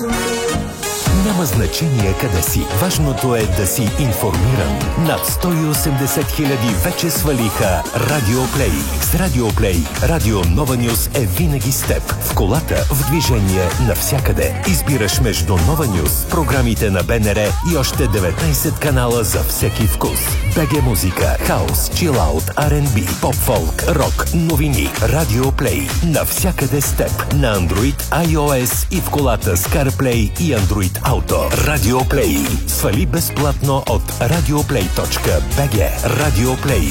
Няма значение къде си. Важното е да си информиран. Над 180 хиляди вече свалиха Радиоплей. С Радиоплей Радио Нова Нюс е винаги с теб. В колата, в движение, навсякъде. Избираш между Нова Нюс, програмите на БНР и още 19 канала за всеки вкус. БГ музика, хаус, чилаут, R&B, поп-фолк, рок, новини. Радиоплей. Навсякъде с теб. На Android, iOS и в колата с CarPlay и Android Auto. Радиоплей. Свали безплатно от radioplay.bg. Радиоплей.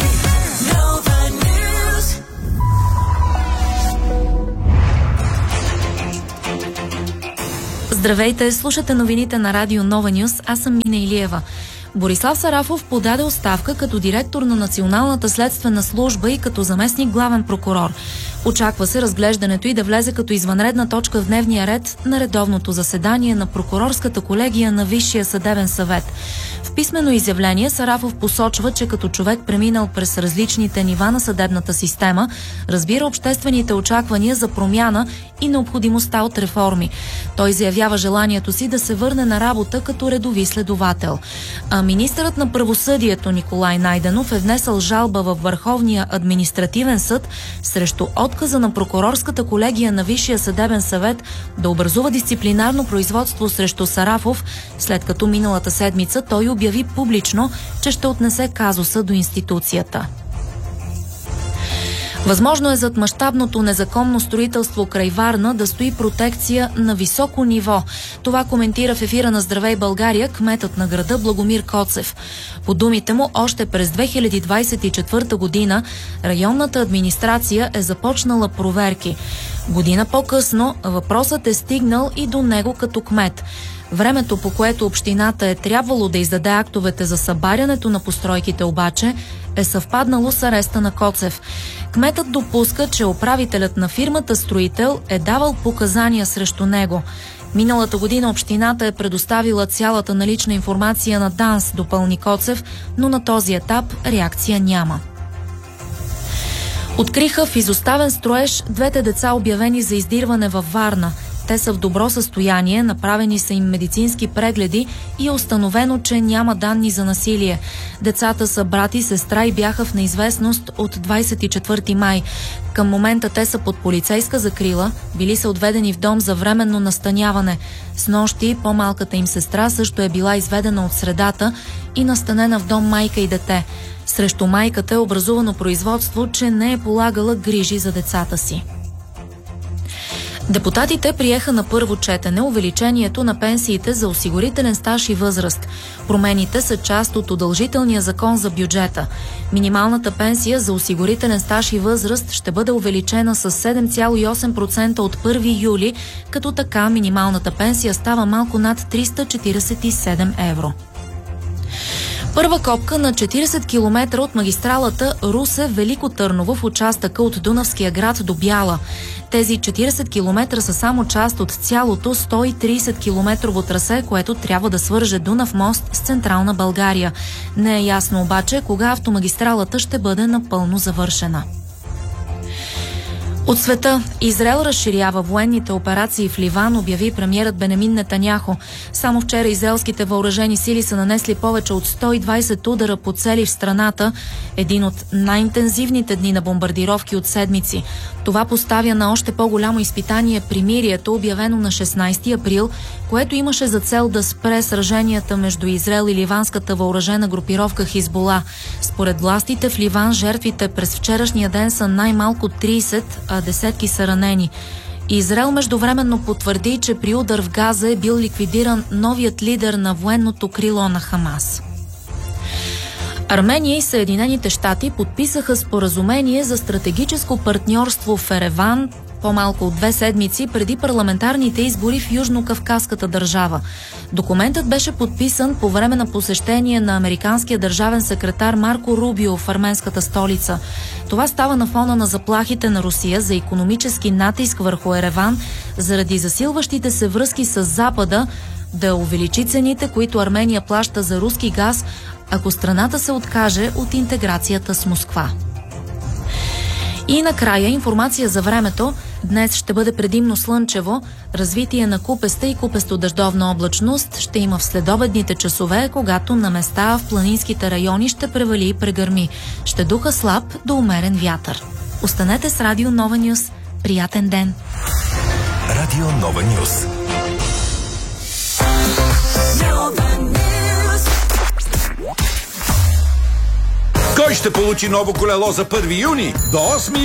Здравейте, слушате новините на Радио Нова Нюс. Аз съм Мина Илиева. Борислав Сарафов подаде оставка като директор на Националната следствена служба и като заместник главен прокурор. Очаква се разглеждането и да влезе като извънредна точка в дневния ред на редовното заседание на прокурорската колегия на Висшия съдебен съвет. В писмено изявление Сарафов посочва, че като човек преминал през различните нива на съдебната система, разбира обществените очаквания за промяна и необходимостта от реформи. Той заявява желанието си да се върне на работа като редови следовател. А министърът на правосъдието Николай Найденов е внесъл жалба във Върховния административен съд срещу отказа на прокурорската колегия на Висшия съдебен съвет да образува дисциплинарно производство срещу Сарафов, след като миналата седмица той обяви публично, че ще отнесе казуса до институцията. Възможно е зад мащабното незаконно строителство край Варна да стои протекция на високо ниво. Това коментира в ефира на Здравей България кметът на града Благомир Коцев. По думите му, още през 2024 година районната администрация е започнала проверки. Година по-късно въпросът е стигнал и до него като кмет. Времето, по което общината е трябвало да издаде актовете за събарянето на постройките обаче, е съвпаднало с ареста на Коцев. Кметът допуска, че управителят на фирмата строител е давал показания срещу него. Миналата година общината е предоставила цялата налична информация на ДАНС, допълни Коцев, но на този етап реакция няма. Откриха в изоставен строеж двете деца, обявени за издирване във Варна. Те са в добро състояние, направени са им медицински прегледи и е установено, че няма данни за насилие. Децата са брат и сестра и бяха в неизвестност от 24 май. Към момента те са под полицейска закрила, били са отведени в дом за временно настаняване. Снощи по-малката им сестра също е била изведена от средата и настанена в дом майка и дете. Срещу майката е образувано производство, че не е полагала грижи за децата си. Депутатите приеха на първо четене увеличението на пенсиите за осигурителен стаж и възраст. Промените са част от удължителния закон за бюджета. Минималната пенсия за осигурителен стаж и възраст ще бъде увеличена с 7,8% от 1 юли, като така минималната пенсия става малко над 347 евро. Първа копка на 40 км от магистралата Русе-Велико Търново в участъка от Дунавския град до Бяла. Тези 40 км са само част от цялото 130 километрово трасе, което трябва да свърже Дунав мост с Централна България. Не е ясно обаче кога автомагистралата ще бъде напълно завършена. От света, Израел разширява военните операции в Ливан, обяви премиерът Бенемин Нетаняху. Само вчера израелските въоръжени сили са нанесли повече от 120 удара по цели в страната, един от най-интензивните дни на бомбардировки от седмици. Това поставя на още по-голямо изпитание примирието, обявено на 16 април, което имаше за цел да спре сраженията между Израел и ливанската въоръжена групировка Хизбола. Според властите в Ливан жертвите през вчерашния ден са най-малко 30, а десетки са ранени. Израел междувременно потвърди, че при удар в Газа е бил ликвидиран новият лидер на военното крило на Хамас. Армения и Съединените щати подписаха споразумение за стратегическо партньорство в Ереван по-малко от 2 седмици преди парламентарните избори в Южно-Кавказската държава. Документът беше подписан по време на посещение на американския държавен секретар Марко Рубио в арменската столица. Това става на фона на заплахите на Русия за икономически натиск върху Ереван заради засилващите се връзки с Запада да увеличи цените, които Армения плаща за руски газ, ако страната се откаже от интеграцията с Москва. И накрая информация за времето. Днес ще бъде предимно слънчево, развитие на купеста и купесто-дъждовна облачност ще има в следобедните часове, когато на места в планинските райони ще превали и прегърми. Ще духа слаб до умерен вятър. Останете с Радио Нова Нюс. Приятен ден! Радио Нова Нюс. Кой ще получи ново колело за 1 юни? До 8